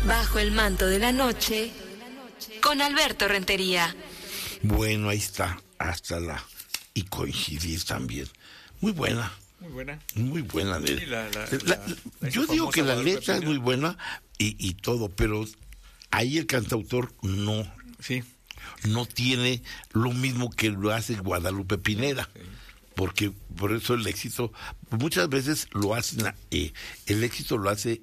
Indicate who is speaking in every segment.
Speaker 1: Bajo el manto de la noche, con Alberto Rentería.
Speaker 2: Bueno, ahí está, hasta la... Y coincidir también. Muy buena.
Speaker 3: Muy buena.
Speaker 2: Muy buena.
Speaker 3: Sí,
Speaker 2: Yo digo que la letra es muy buena y todo, pero ahí el cantautor no...
Speaker 3: Sí.
Speaker 2: No tiene lo mismo que lo hace Guadalupe Pineda. Sí. Porque por eso el éxito, muchas veces lo hacen, el éxito lo hace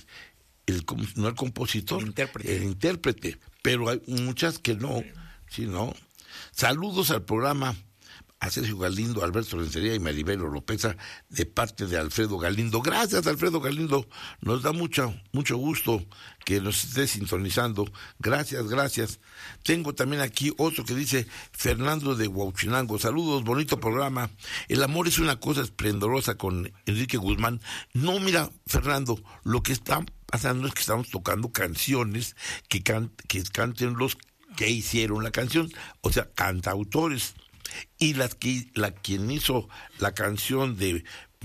Speaker 2: no el compositor, el intérprete, pero hay muchas que no, sí, no. Saludos al programa a Sergio Galindo, Alberto Rentería y Maribel Oropeza de parte de Alfredo Galindo. Gracias, Alfredo Galindo, nos da mucho gusto que nos esté sintonizando. Gracias. Tengo también aquí otro que dice Fernando de Huauchinango. Saludos, bonito programa. El amor es una cosa esplendorosa con Enrique Guzmán. No, mira, Fernando, lo que está pasando es que estamos tocando canciones que canten los que hicieron la canción, o sea, cantautores. Y quien hizo la canción de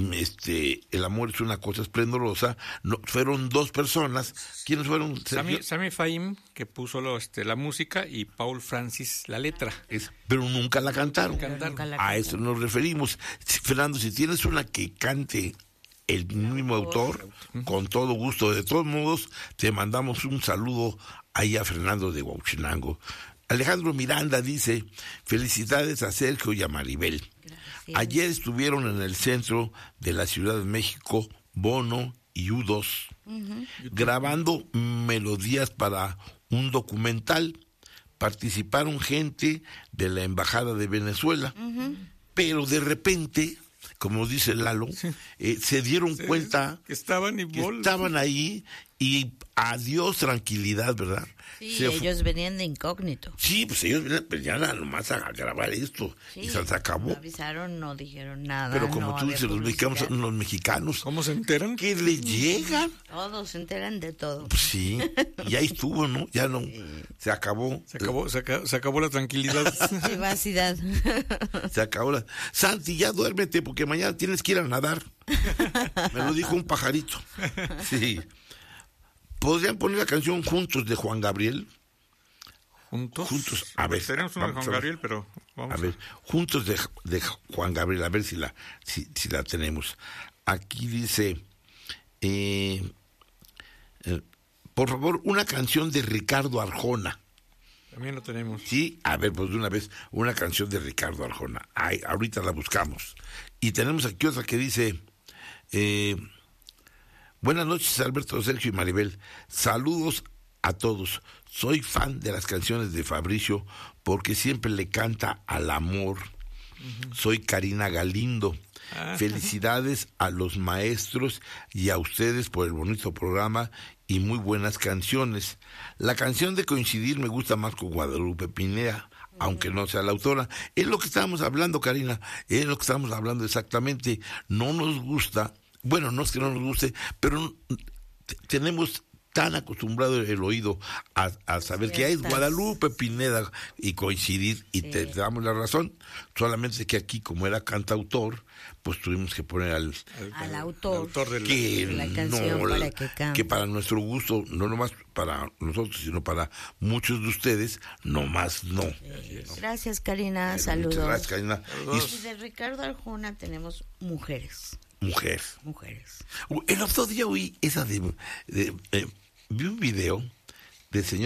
Speaker 2: El amor es una cosa esplendorosa, fueron dos personas. ¿Quiénes fueron?
Speaker 3: Sami Fahim, que puso la música, y Paul Francis la letra.
Speaker 2: Pero nunca la cantaron.
Speaker 1: A
Speaker 2: eso nos referimos. Fernando, si tienes una que cante el mismo autor, con todo gusto. De todos modos, te mandamos un saludo ahí a Fernando de Huauchinango. Alejandro Miranda dice, felicidades a Sergio y a Maribel. Gracias. Ayer estuvieron en el centro de la Ciudad de México Bono y U2, grabando melodías para un documental. Participaron gente de la Embajada de Venezuela, pero de repente, como dice Lalo, se dieron cuenta
Speaker 3: que estaban
Speaker 2: ahí y adiós tranquilidad, ¿verdad?
Speaker 4: Sí, ellos venían de incógnito.
Speaker 2: Sí, pues ellos venían nomás a grabar esto, y se acabó.
Speaker 4: No avisaron, no dijeron nada.
Speaker 2: Pero como tú dices, los mexicanos son los mexicanos.
Speaker 3: ¿Cómo se enteran?
Speaker 2: Que les llegan.
Speaker 4: Todos se enteran de todo.
Speaker 2: Pues sí, y ahí estuvo, ¿no? Ya no, se acabó.
Speaker 3: Se acabó la tranquilidad.
Speaker 4: Privacidad.
Speaker 2: Se acabó Santi, ya duérmete porque mañana tienes que ir a nadar. Me lo dijo un pajarito. Sí. ¿Podrían poner la canción Juntos de Juan Gabriel?
Speaker 3: ¿Juntos?
Speaker 2: A ver.
Speaker 3: Tenemos una de Juan Gabriel, pero vamos
Speaker 2: a ver. Juntos de Juan Gabriel, a ver si la tenemos. Aquí dice, por favor, una canción de Ricardo Arjona.
Speaker 3: También lo tenemos.
Speaker 2: Sí, a ver, pues de una vez, una canción de Ricardo Arjona. Ay, ahorita la buscamos. Y tenemos aquí otra que dice... Buenas noches, Alberto, Sergio y Maribel. Saludos a todos. Soy fan de las canciones de Fabricio porque siempre le canta al amor. Soy Karina Galindo. Felicidades a los maestros y a ustedes por el bonito programa y muy buenas canciones. La canción de Coincidir me gusta más con Guadalupe Pineda, aunque no sea la autora. Es lo que estábamos hablando, Karina. Es lo que estamos hablando exactamente. No nos gusta... Bueno, no es que no nos guste, pero tenemos tan acostumbrado el oído a saber que es Guadalupe Pineda y Coincidir, y te damos la razón. Solamente que aquí, como era cantautor, pues tuvimos que poner al
Speaker 4: autor
Speaker 2: de
Speaker 4: la canción para que cante.
Speaker 2: Que para nuestro gusto, no nomás para nosotros, sino para muchos de ustedes, nomás no.
Speaker 4: Gracias, Karina. Saludos.
Speaker 2: Muchas gracias, Karina.
Speaker 4: Y de Ricardo Arjona tenemos Mujeres. El
Speaker 2: otro día oí esa vi un video de señor